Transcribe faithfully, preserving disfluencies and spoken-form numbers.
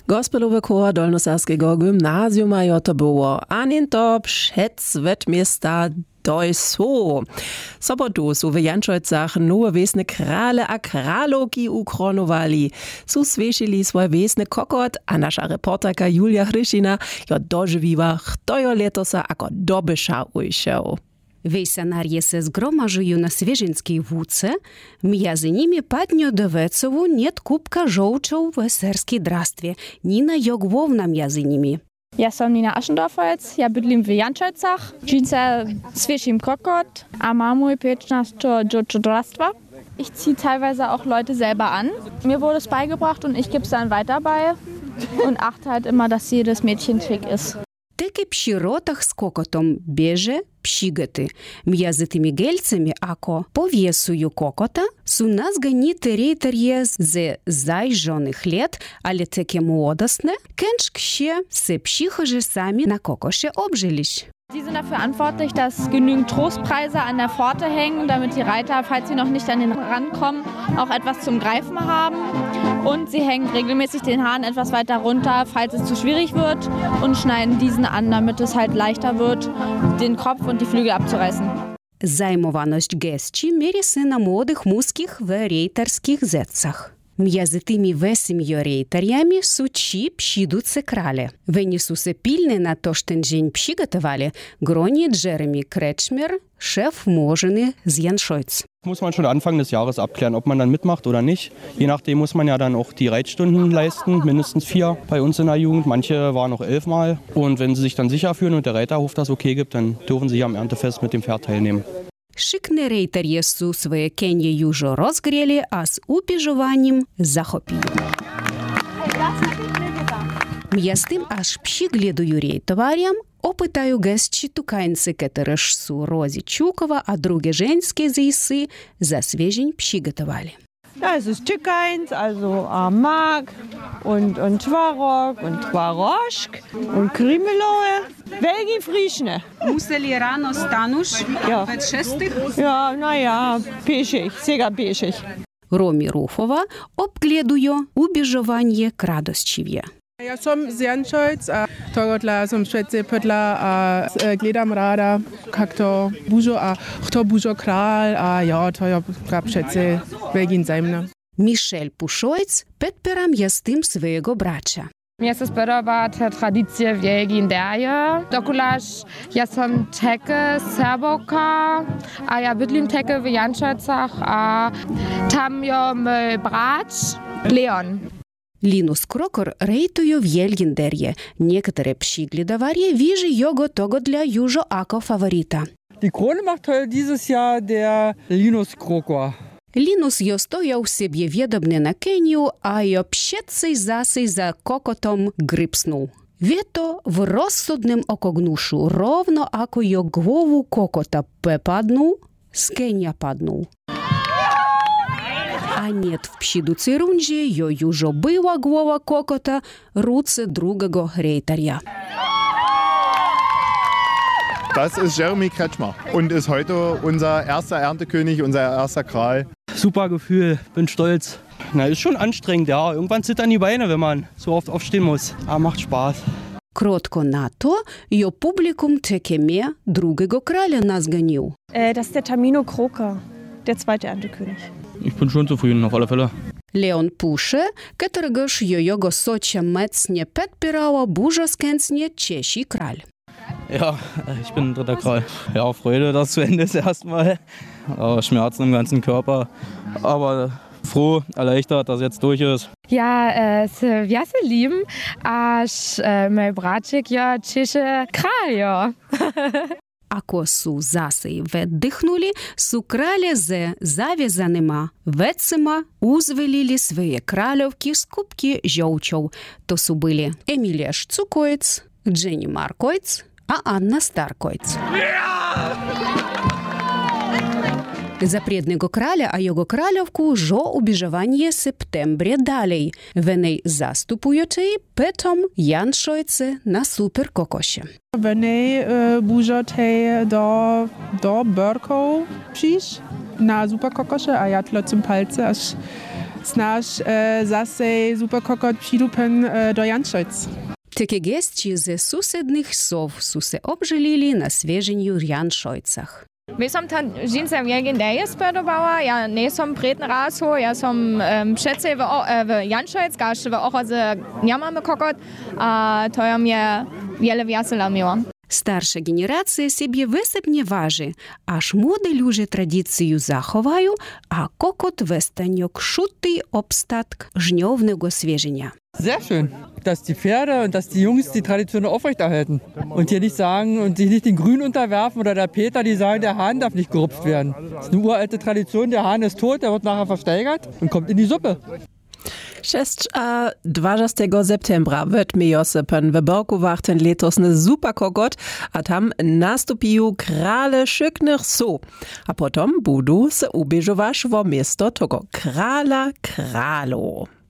Gospelowy koła Dolnosaskiego gymnazjuma jo to było, a nie to przed Svetmiesta doj so. Sobotu su w Janczojcach nowe wiesne krale a kraloki ukronowali. Su swiešili svoj wiesny kokot, a nasza reporterka Julia Hryšina jo dożywiła, kto jo letosa ako dobysza ujšel. Вейсанарье се згромажую на Свежинській вуце, м'язи ними падньо до Вецову нет кубка жовчов в Eserskiej drastwie. Nina Jogłowna mjazy nimi. Ja som Nina Aschendorfer, ja bydlim w Janczojcach, dżinca Świeżim Kokot, a mamuj piętnaście drastwa. Ich ziehe teilweise auch Leute selber an. Mir wurde es beigebracht und ich gebe es dann weiter bei und achte halt immer, dass jedes Mädchen schick ist. Таки пші ротах з кокотом біже пшігати. М'язи тими гельцями, ако пов'єсую кокота, су нас ганіти рейтер'є з зайжоних лет, але таке модосне, кеншк ще се пшіхоже самі на кокоше обжиліш. Die sind dafür verantwortlich, dass genügend Trostpreise an der Pforte hängen, damit die Reiter, falls sie noch nicht an den Rand kommen, auch etwas zum Greifen haben. Und sie hängen regelmäßig den Hahn etwas weiter runter, falls es zu schwierig wird, und schneiden diesen an, damit es halt leichter wird, den Kopf und die Flügel abzureißen. Zajmowaność gestii mierzy się na młodych muskich w rejterskich zecach. М'язи тими весім'ю рейтер'ями су чи пшідуце крале. Венісу се пільне на то штенжень пшіготовали Гроні Джереми Kretschmer, Chef Можены з Janczojc. Muss man schon Anfang des Jahres abklären, ob man dann mitmacht oder nicht. Je nachdem muss man ja dann auch die Reitstunden leisten, mindestens vier bei uns in der Jugend. Manche waren noch elfmal. Und wenn sie sich dann sicher fühlen und der Reiterhof das okay gibt, dann dürfen sie hier am Erntefest mit dem Pferd teilnehmen. Шикне рейтер'є су своє кенє южо розгрєлі, а з упіжуванням захопіли. М'ястим аж пші глядую рейтоварям, опитаю гестчі тукайнці кетереш су Розі Чукова, а друге женське зійси за свіжень пші готовали. Ja, es ist Tschikeins, also äh, Mark und, und Twarok und Twaroschk und Krimeloe. Welgi Frischne. Museli rano stanusz, Ja. we trzestych. Ja, naja, peschig, sehr peschig. Ромі Руфова обглядує убіжування крадощів'я. Ja som z Janczojc, a togodla som švedce podla a gledam rada, kak to bužo a kto bužo král a ja, to je švedce velgin zajemne. Мішель Пушойц підпира м'ястим свого брача. Mir se spodoba ta tradicija legendarja. Dokulaž ja som teke Serboka, a ja bydlim teke w Janczojcach, a tam jo mój brat Leon. Лінус Крокор рейтує в Єльгіндер'є. Некоторе пшіглідовар'є віже його того для южо ако фаворита. Die Krone macht heute dieses Jahr der Linus Krokor. Лінус йо стояв собі відобне на Кенію, а йо пщецей засей за кокотом грипснув. Вето в розсудним окогнушу, ровно ако йо глову кокота пепаднув, з Кенія паднув. А нет в пшідуці рунжі йо южо била глова кокота руце другого рейтер'я. Das ist Jeremy Kretschmer und ist heute unser erster Erntekönig, unser erster Kral. Super Gefühl, bin stolz. Na, ist schon anstrengend, ja. Irgendwann zittern die Beine, wenn man so oft aufstehen muss. Aber macht Spaß. Кротко на то йо публікум текеме другого краля назганів. Das ist der Tamino Krokor, der zweite Erntekönig. Ich bin schon zufrieden, auf alle Fälle. Леон Пуше, которого ж його соча мецне підпирала бужа скенсне чеші краль. Ja, ich bin dritter Kral. Ja, Freude, dass zu Ende ist erstmal. Aber Schmerzen im ganzen Körper. Aber froh, erleichtert, dass jetzt durch ist. Ja, se wjaselim, až mój braček jo češe kraljo. Ако су засей веддихнули, су краля зе завязанима вецима узвелили своje кралевки з кубки жовчов. То су были Емілія Шцукоєць, Дженні Маркоєць, а Анна Старкоєць. Запредnego краля, а його кралівку жо убіжавання септембрі далей. Веней заступуючий петом Janczojce на суперкокоші. Веней bužotej do, do Börkow pšiš na superkokosche, a ja tlocim palce, až snaž e, zase super kokot přidupen e, do Jančojc. Такі гості з сусідних сов сусе обжилили на свіженню Jančojcach. My som tam žince vjelgin deje spedobała, ja nie som pretn raso, ja som um, přece v, v Jančojc, gaš v ochoze njamame kokot, a to je mnie wiele wiasela miło. Старша генерація себе висипне важи, аж муди люже традицію заховаю, а kokot westanjok шутий обстатк жньовного свіження. Sehr schön, dass die Pferde und dass die Jungs die Tradition aufrechterhalten und hier nicht sagen und sich nicht den Grün unterwerfen oder der Peter, die sagen, der Hahn darf nicht gerupft werden. Das ist eine uralte Tradition, der Hahn ist tot, der wird nachher versteigert und kommt in die Suppe. šesť a dwadzieścia septembra wird mi Josepen w Borku warten letos ne super kokot, a tam nastupiją krale szyknych so. A potom budu se ubieżować w miasto tego krala kralo.